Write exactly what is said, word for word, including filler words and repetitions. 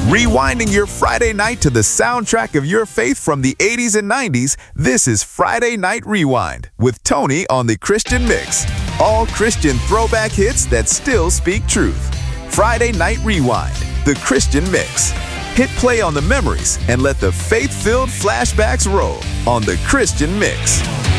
Rewinding your Friday night to the soundtrack of your faith from the eighties and nineties, this is Friday Night Rewind with Tony on the Christian Mix. All Christian throwback hits that still speak truth. Friday Night Rewind, the Christian Mix. Hit play on the memories and let the faith-filled flashbacks roll on the Christian Mix.